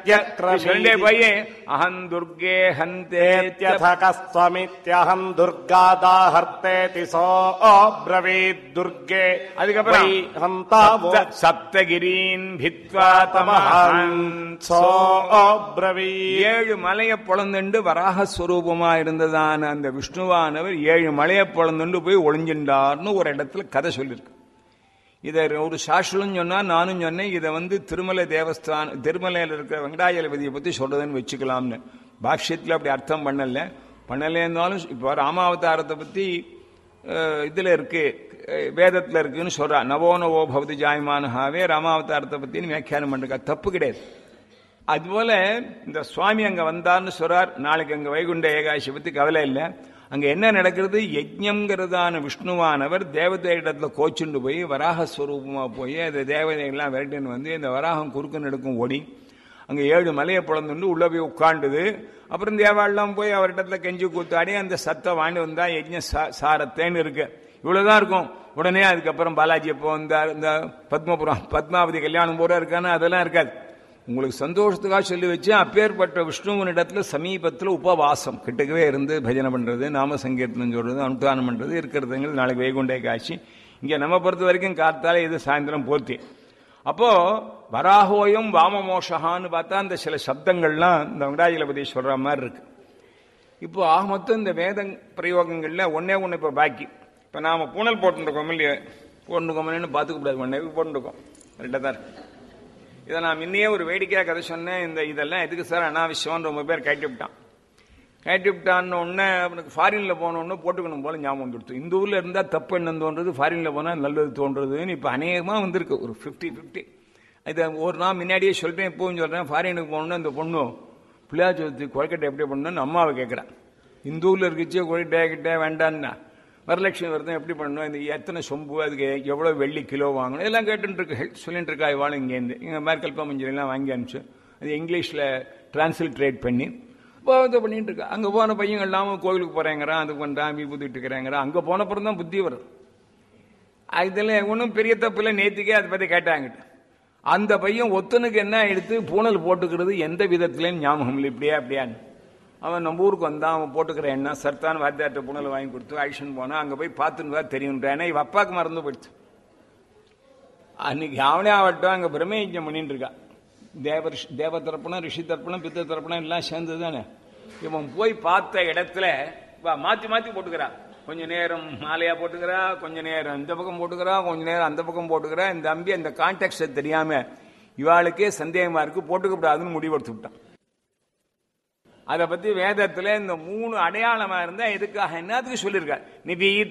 சொல்லிட்டே போய் அஹம் துர்கே ஹந்தேத்யதகஸ்வமித்யஹம் துர்காதாஹர்த்தேதி சோப்ரவீத் துர்கே. அதுக்கப்புறம் ஹந்தாவோ சப்தகிரீன் பித்வா தமஹம் சோப்ரவீத். 7 மலையை பொழந்துண்டு வராகஸ்வரூபமா இருந்ததான அந்த விஷ்ணுவானவர் 7 மலையை பொழந்துண்டு போய் ஒளிஞ்சின்றார்னு ஒரு இடத்துல கதை சொல்லியிருக்கு. இதை ஒரு சாஸ்திரம் சொன்னா நானும் சொன்னேன். இதை திருமலை தேவஸ்தான திருமலையில் இருக்கிற வெங்கடாஜலபதியை பத்தி சொல்றதுன்னு வச்சுக்கலாம்னு. பாஷ்யத்தில் அப்படி அர்த்தம் பண்ணலேன்னாலும் இப்போ ராமாவதாரத்தை பத்தி இதுல இருக்கு, வேதத்துல இருக்குன்னு சொல்றா. நவோ நவோ பவதி ஜாயமானஹாவே ராமாவதாரத்தை பத்தின்னு வியாக்கியானம் பண்ணிருக்கா. தப்பு கிடையாது. அதுபோல இந்த சுவாமி அங்க வந்தார்னு சொல்றார். நாளைக்கு அங்க வைகுண்ட ஏகாதசி பத்தி கவலை இல்லை. அங்க என்ன நடக்கிறது? யஜ்ஞம்ங்கிறதான விஷ்ணுவானவர் தேவதையிடத்துல கோச்சுண்டு போய் வராகஸ்வரூபமா போய் அந்த தேவதைகள்லாம் விரட்டின்னு இந்த வராகம் குறுக்கு நெடுக்கும் ஓடி அங்க 7 மலையை பிளந்துண்டு உள்ள போய் உட்காண்டுது. அப்புறம் தேவாளெல்லாம் போய் அவரிடத்துல கெஞ்சி கூத்தாடி அந்த சத்தை வாங்கி வந்தா யஜ்ஞ சாரத்தேன்னு இருக்கு. இவ்வளவுதான் இருக்கும். உடனே அதுக்கப்புறம் பாலாஜி எப்போ வந்தார், இந்த பத்மாவதி கல்யாணம் போற இருக்கான்னு அதெல்லாம் இருக்காது. உங்களுக்கு சந்தோஷத்துக்காக சொல்லி வச்சு அப்பேற்பட்ட விஷ்ணுவனிடத்துல சமீபத்தில் உபவாசம் கிட்டக்கவே இருந்து பஜனை பண்றது, நாம சங்கீர்த்தனம் சொல்றது, அனுஷ்டானம் பண்றது இருக்கிறதுங்கிறது நாளைக்கு வைகுண்ட ஏகாதசி. இங்க நம்ம பொறுத்த வரைக்கும் காத்தால இது சாயந்தரம் போர்த்தி. அப்போ வராகோயம் வாமமோஷகான்னு பார்த்தா அந்த சில சப்தங்கள்லாம் இந்த வெங்கடாஜலபதி சொல்ற மாதிரி இருக்கு. இப்போ ஆக மொத்தம் இந்த வேத பிரயோகங்கள்ல ஒன்னே ஒன்று இப்போ பாக்கி. இப்போ நாம பூனல் போட்டுருக்கோம் இல்லையா, போட்டுக்கோமன்னு பார்த்துக்க கூடாது. ஒன்னே போட்டுருக்கோம், ரெண்டாக தான் இருக்கு. இதை நான் முன்னையே ஒரு வேடிக்கையாக கதை சொன்னேன். இதெல்லாம் எதுக்கு சார் அனாவசியம்னு ரொம்ப பேர் கேட்டுவிட்டான்னு உடனே அவனுக்கு ஃபாரின்ல போனோன்னு போட்டுக்கணும் போல ஞாபகம் வந்துடுத்து. இந்த ஊர்ல இருந்தா தப்பு என்ன தோன்றது, ஃபாரின்ல போனா நல்லது தோன்றதுன்னு இப்ப அநேகமா வந்திருக்கு. ஒரு 50-50. இதை ஒரு நாள் முன்னாடியே சொல்றேன், இப்பவும் சொல்றேன். ஃபாரினுக்கு போகணும்னு அந்த பொண்ணு பிள்ளையார் சதுர்த்தி கொழுக்கட்டை எப்படி பண்ணணும்னு அம்மாவை கேட்கறான். இந்த ஊர்ல இருக்குச்சு கொழுக்கட்டை வேண்டான்னா, வரலட்சுமி விரதம் எப்படி பண்ணணும், இந்த எத்தனை சொம்பு, அதுக்கு எவ்வளவு வெள்ளி கிலோ வாங்கணும், இதெல்லாம் கேட்டுட்டு இருக்கு. சொல்லிட்டு இருக்கா இவாள். இங்கேருந்து இங்கே மேற்கல்பா மஞ்சள் வாங்கி அனுப்பிச்சு அது இங்கிலீஷ்ல டிரான்ஸ்லிட்ரேட் பண்ணி இதை பண்ணிட்டு இருக்கா. அங்கே போன பையன் இல்லாம கோவிலுக்கு போறேங்கிறான், அது பண்றான், விபூதிட்டு இருக்கிறேங்கிறான். அங்கே போன பிறகு தான் புத்தி வருது. இதுல ஒன்றும் பெரிய தப்பு இல்லை. நேற்றுக்கே அதை பத்தி கேட்டாங்கிட்ட அந்த பையன் ஒத்தனுக்கு என்ன எடுத்து பூனல் போட்டுக்கிறது எந்த விதத்துலன்னு ஞாபகம் இல்லை. இப்படியா அப்படியான்னு அவன் நம்ம ஊருக்கு வந்தான். அவன் போட்டுக்கிற எண்ணம் சர்த்தான வாத்தியார்ட்ட புனல் வாங்கி கொடுத்து ஆக்ஷன் போனா அங்க போய் பார்த்துன்னு தெரியும். ஏன்னா இவ அப்பாவுக்கு மறந்து போயிடுச்சு. அன்னைக்கு அவனே ஆகட்டும் அங்க பிரம்மயஜம் பண்ணிட்டு இருக்கா. தேவ தரப்புனா ரிஷி தரப்புனா பித்த தரப்புனா எல்லாம் சேர்ந்தது தானே. இவன் போய் பார்த்த இடத்துல மாத்தி மாத்தி போட்டுக்கிறா. கொஞ்ச நேரம் மாலையா போட்டுக்கிறா, கொஞ்ச நேரம் இந்த பக்கம் போட்டுக்கிறா, கொஞ்ச நேரம் அந்த பக்கம் போட்டுக்கிறா. இந்த அம்பி அந்த கான்டெக்ட் தெரியாம இவாளுக்கே சந்தேகமா இருக்கு, போட்டுக்கப்படாதுன்னு முடிவெடுத்து விட்டான். அதை பத்தி வேதத்துல இந்த 3 அடையாளமா இருந்தா எதுக்காக என்னத்துக்கு சொல்லியிருக்காரு. நிபி